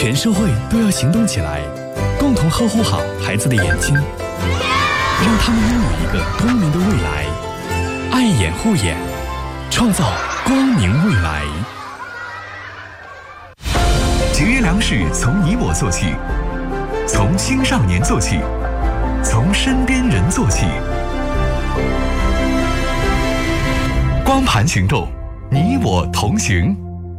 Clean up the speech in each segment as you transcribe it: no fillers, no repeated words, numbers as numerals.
全社会都要行动起来，共同呵护好孩子的眼睛，让他们拥有一个光明的未来。爱眼护眼，创造光明未来。 节约粮食从你我做起，从青少年做起，从身边人做起。光盘行动，你我同行。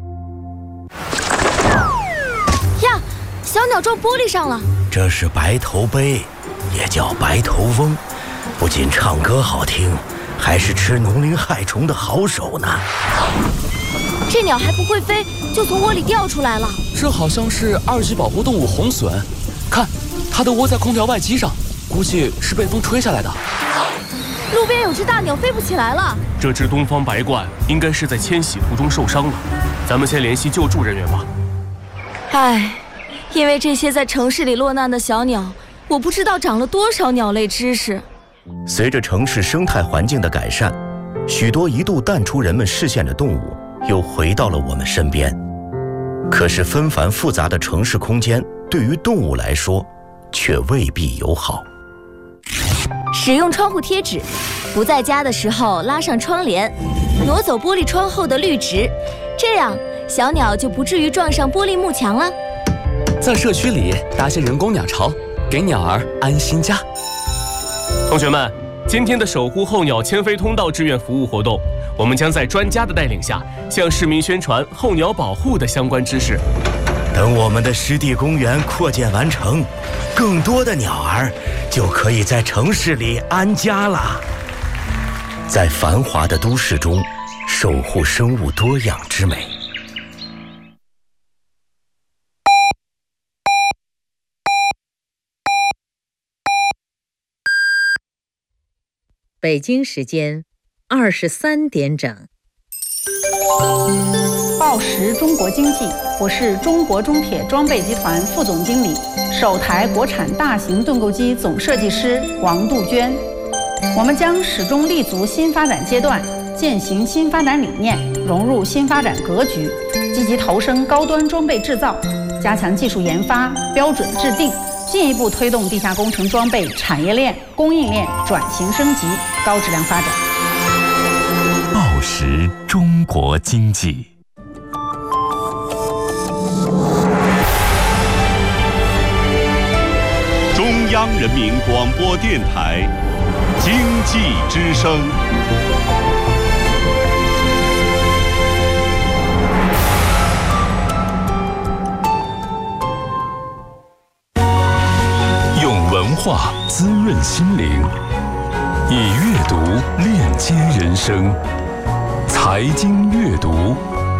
呀，小鸟撞玻璃上了。 这是白头鹎，也叫白头翁，不仅唱歌好听，还是吃农林害虫的好手呢。 这鸟还不会飞，就从窝里掉出来了。 这好像是2级保护动物红隼，看，它的窝在空调外机上，估计是被风吹下来的。 路边有只大鸟飞不起来了。 这只东方白鹳应该是在迁徙途中受伤了，咱们先联系救助人员吧。 唉，因为这些在城市里落难的小鸟，我不知道长了多少鸟类知识。 随着城市生态环境的改善，许多一度淡出人们视线的动物又回到了我们身边。可是纷繁复杂的城市空间对于动物来说却未必友好。 使用窗户贴纸，不在家的时候拉上窗帘，挪走玻璃窗后的绿植，这样小鸟就不至于撞上玻璃幕墙了。 在社区里搭些人工鸟巢，给鸟儿安心家。 同学们，今天的守护候鸟迁飞通道志愿服务活动，我们将在专家的带领下，向市民宣传候鸟保护的相关知识。 等我们的湿地公园扩建完成，更多的鸟儿就可以在城市里安家了。在繁华的都市中，守护生物多样之美。 北京时间23点整。 报时中国经济，我是中国中铁装备集团副总经理、首台国产大型盾构机总设计师王杜鹃。我们将始终立足新发展阶段，践行新发展理念，融入新发展格局，积极投身高端装备制造，加强技术研发、标准制定，进一步推动地下工程装备产业链、供应链转型升级、高质量发展。 报时中国经济。 中央人民广播电台经济之声。 用文化滋润心灵，以阅读链接人生。财经阅读。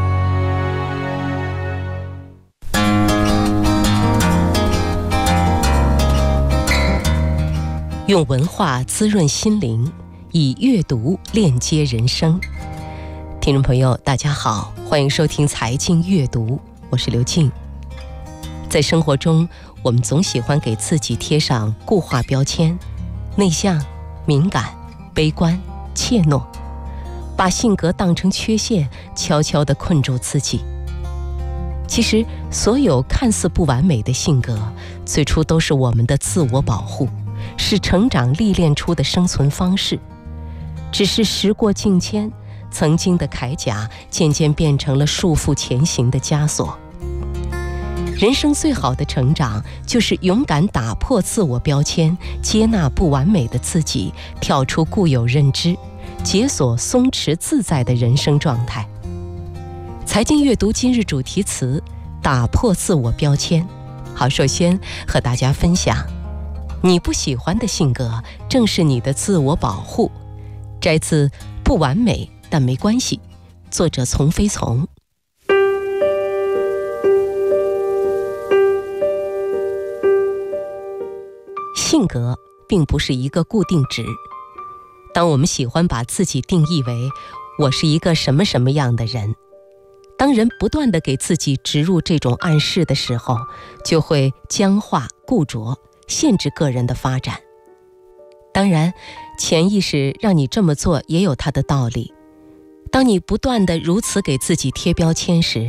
用文化滋润心灵，以阅读链接人生。听众朋友大家好，欢迎收听财经阅读，我是刘静。在生活中，我们总喜欢给自己贴上固化标签，内向、敏感、悲观、怯懦，把性格当成缺陷，悄悄地困住自己。其实所有看似不完美的性格，最初都是我们的自我保护，是成长历练出的生存方式。只是时过境迁，曾经的铠甲渐渐变成了束缚前行的枷锁。人生最好的成长，就是勇敢打破自我标签，接纳不完美的自己，跳出固有认知，解锁松弛自在的人生状态。财经阅读今日主题词：打破自我标签。好，首先和大家分享，你不喜欢的性格，正是你的自我保护。摘自《不完美但没关系》，作者从飞从。性格并不是一个固定值。当我们喜欢把自己定义为我是一个什么什么样的人，当人不断地给自己植入这种暗示的时候，就会僵化固着，限制个人的发展。当然，潜意识让你这么做也有它的道理。当你不断地如此给自己贴标签时，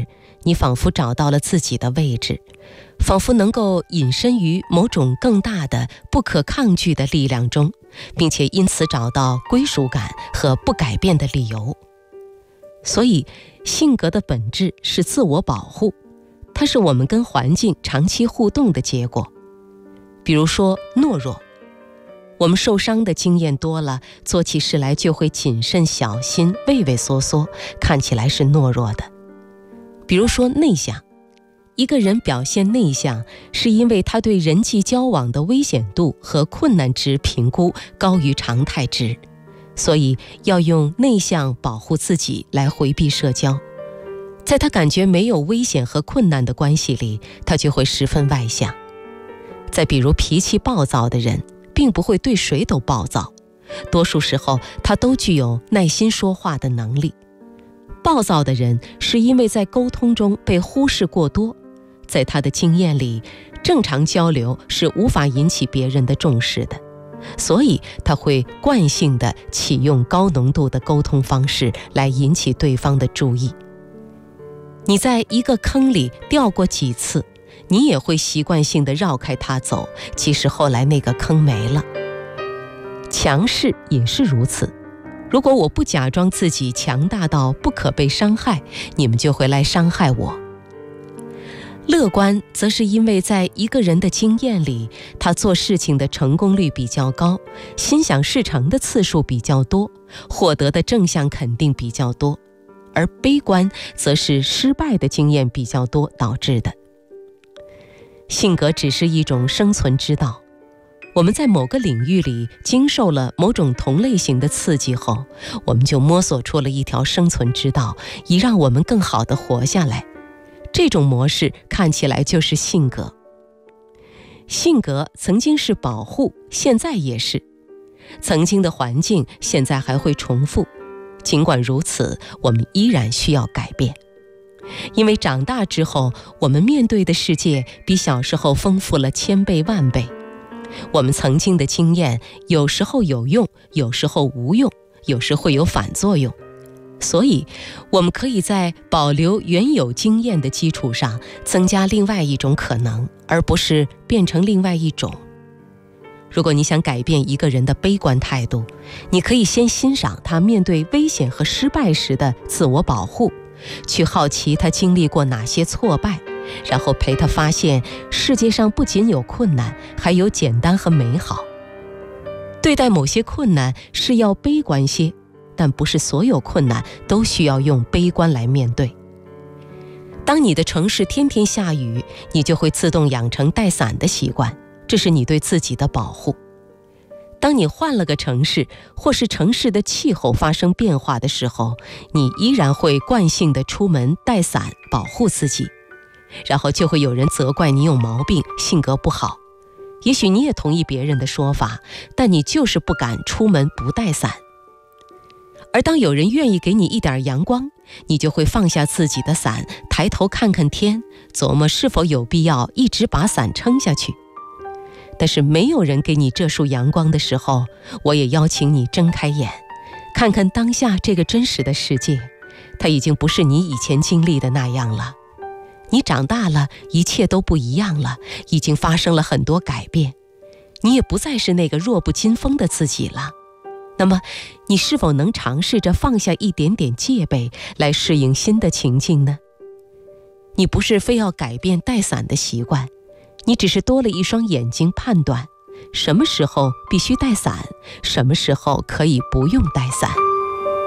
你仿佛找到了自己的位置，仿佛能够隐身于某种更大的不可抗拒的力量中，并且因此找到归属感和不改变的理由。所以性格的本质是自我保护，它是我们跟环境长期互动的结果。比如说懦弱，我们受伤的经验多了，做起事来就会谨慎小心，畏畏缩缩，看起来是懦弱的。比如说内向，一个人表现内向，是因为他对人际交往的危险度和困难值评估高于常态值，所以要用内向保护自己来回避社交。在他感觉没有危险和困难的关系里，他就会十分外向。再比如脾气暴躁的人，并不会对谁都暴躁，多数时候他都具有耐心说话的能力。暴躁的人是因为在沟通中被忽视过多，在他的经验里，正常交流是无法引起别人的重视的，所以他会惯性地启用高浓度的沟通方式来引起对方的注意。你在一个坑里掉过几次，你也会习惯性地绕开它走，即使后来那个坑没了。强势也是如此，如果我不假装自己强大到不可被伤害，你们就会来伤害我。乐观则是因为在一个人的经验里，他做事情的成功率比较高，心想事成的次数比较多，获得的正向肯定比较多，而悲观则是失败的经验比较多导致的。性格只是一种生存之道，我们在某个领域里经受了某种同类型的刺激后，我们就摸索出了一条生存之道，以让我们更好地活下来。这种模式看起来就是性格。性格曾经是保护，现在也是。曾经的环境现在还会重复，尽管如此，我们依然需要改变。因为长大之后，我们面对的世界比小时候丰富了千倍万倍。我们曾经的经验有时候有用，有时候无用，有时会有反作用。所以我们可以在保留原有经验的基础上增加另外一种可能，而不是变成另外一种。如果你想改变一个人的悲观态度，你可以先欣赏他面对危险和失败时的自我保护，去好奇他经历过哪些挫败，然后陪他发现世界上不仅有困难，还有简单和美好。对待某些困难是要悲观些，但不是所有困难都需要用悲观来面对。当你的城市天天下雨，你就会自动养成带伞的习惯，这是你对自己的保护。当你换了个城市，或是城市的气候发生变化的时候，你依然会惯性地出门带伞保护自己，然后就会有人责怪你有毛病，性格不好。也许你也同意别人的说法，但你就是不敢出门不带伞。而当有人愿意给你一点阳光，你就会放下自己的伞，抬头看看天，琢磨是否有必要一直把伞撑下去。但是没有人给你这束阳光的时候，我也邀请你睁开眼，看看当下这个真实的世界，它已经不是你以前经历的那样了。你长大了，一切都不一样了，已经发生了很多改变，你也不再是那个弱不禁风的自己了。那么你是否能尝试着放下一点点戒备，来适应新的情境呢？你不是非要改变带伞的习惯，你只是多了一双眼睛判断什么时候必须带伞，什么时候可以不用带伞。